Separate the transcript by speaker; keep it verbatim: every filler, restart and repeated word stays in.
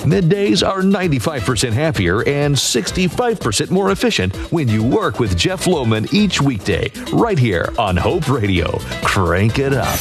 Speaker 1: Middays are ninety-five percent happier and sixty-five percent more efficient when you work with Jeff Lohman each weekday, right here on Hope Radio. Crank it up.